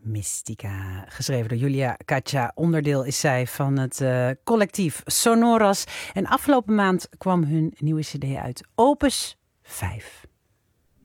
Mystica, geschreven door Julia Katja. Onderdeel is zij van het collectief Sonoras. En afgelopen maand kwam hun nieuwe cd uit, Opus 5.